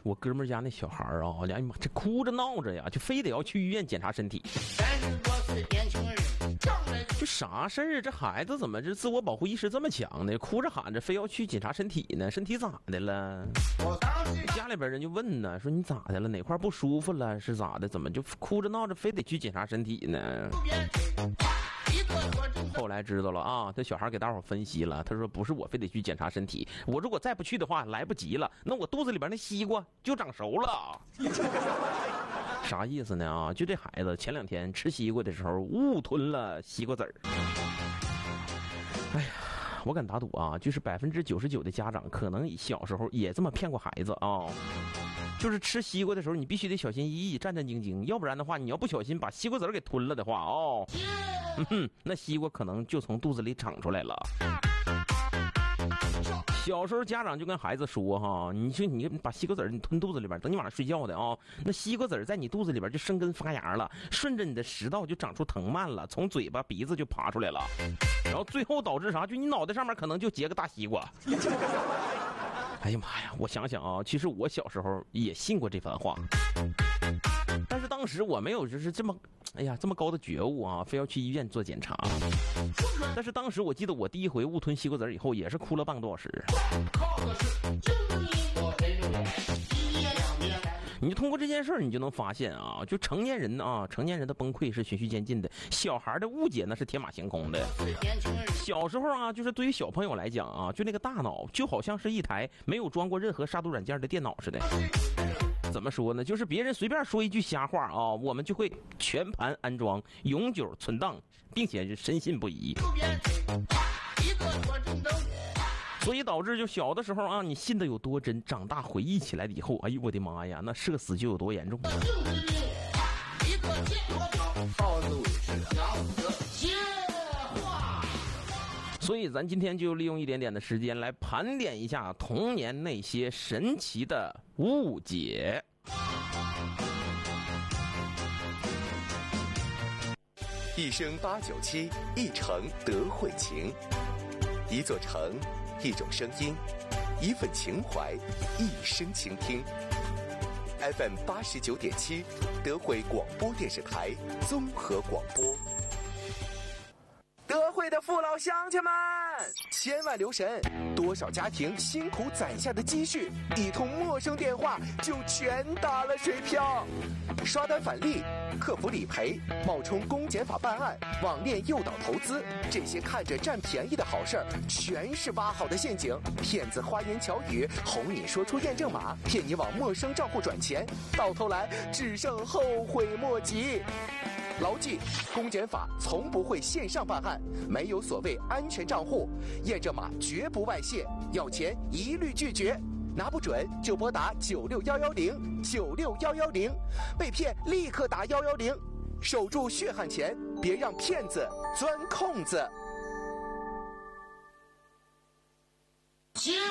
我哥们家那小孩啊，哎呀妈，这哭着闹着呀，就非得要去医院检查身体。 30多岁年轻人， 这啥事儿？这孩子怎么这自我保护意识这么强呢？哭着喊着非要去检查身体呢？身体咋的了？家里边人就问呢，说你咋的了？哪块不舒服了？是咋的？怎么就哭着闹着非得去检查身体呢？后来知道了啊，这小孩给大伙分析了，他说不是我非得去检查身体，我如果再不去的话来不及了，那我肚子里边那西瓜就长熟了。啥意思呢啊？就这孩子前2天吃西瓜的时候误吞了西瓜籽儿。哎呀，我敢打赌啊，就是99%的家长可能小时候也这么骗过孩子啊。就是吃西瓜的时候，你必须得小心翼翼、战战兢兢，要不然的话，你要不小心把西瓜籽儿给吞了的话哦，那西瓜可能就从肚子里长出来了。小时候家长就跟孩子说哈，你说你把西瓜籽儿你吞肚子里边，等你晚上睡觉的啊，那西瓜籽儿在你肚子里边就生根发芽了，顺着你的食道就长出藤蔓了，从嘴巴鼻子就爬出来了，然后最后导致啥？就你脑袋上面可能就结个大西瓜。哎呀妈呀！我想想啊，其实我小时候也信过这番话，但是当时我没有就是这么高的觉悟啊，非要去医院做检查。但是当时我记得我第一回误吞西瓜籽以后，也是哭了半个多小时。你通过这件事儿，你就能发现啊，就成年人的崩溃是循序渐进的，小孩的误解那是天马行空的。小时候啊，就是对于小朋友来讲啊，就那个大脑就好像是一台没有装过任何杀毒软件的电脑似的。怎么说呢？就是别人随便说一句瞎话啊，我们就会全盘安装、永久存档，并且是深信不疑。所以导致就小的时候啊，你信的有多真，长大回忆起来以后，哎呦我的妈呀，那社死就有多严重。所以咱今天就利用一点点的时间来盘点一下童年那些神奇的误解。 一生897，一城德惠情，一座城，一种声音，一份情怀，一生倾听。FM 89.7，德惠广播电视台综合广播。德惠的父老乡亲们，千万留神，多少家庭辛苦攒下的积蓄，一通陌生电话就全打了水漂。刷单返利、客服理赔、冒充公检法办案、网恋诱导投资，这些看着占便宜的好事儿，全是挖好的陷阱。骗子花言巧语哄你说出验证码，骗你往陌生账户转钱，到头来只剩后悔莫及。牢记，公检法从不会线上办案，没有所谓安全账户，验证码绝不外泄，要钱一律拒绝，拿不准就拨打96110，96110，被骗立刻打110，守住血汗钱，别让骗子钻空子。